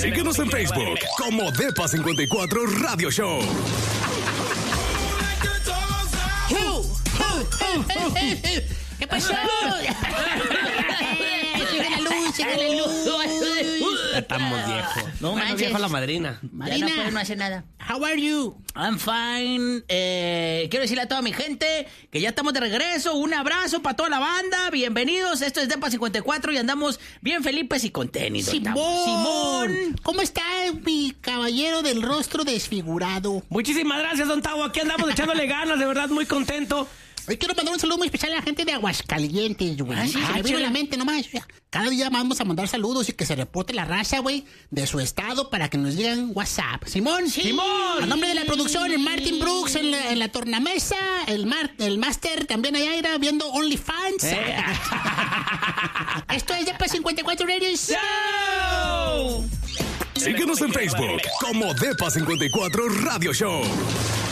Síguenos en Facebook como Depa54 Radio Show. ¿Qué pasó? Sigue la luz, sigue la luz. Ya estamos viejos. No manches. Viejo la madrina. Marina, ya no puedo hacer nada. How are you? I'm fine. Quiero decirle a toda mi gente que ya estamos de regreso. Un abrazo para toda la banda. Bienvenidos. Esto es Depa54 y andamos bien felices y contentos. Simón. ¿Cómo está mi caballero del rostro desfigurado? Muchísimas gracias, don Tavo. Aquí andamos echándole ganas, de verdad, muy contento. Hoy quiero mandar un saludo muy especial a la gente de Aguascalientes, güey. Se me vino a la mente nomás. Cada día vamos a mandar saludos y que se reporte la raza, güey, de su estado para que nos digan WhatsApp. Simón. Sí. Simón. A nombre de la producción, el Martin Brooks en la tornamesa, el Master también allá irá viendo OnlyFans. Esto es Depa54 Radio Show. Síguenos en Facebook como Depa54 Radio Show.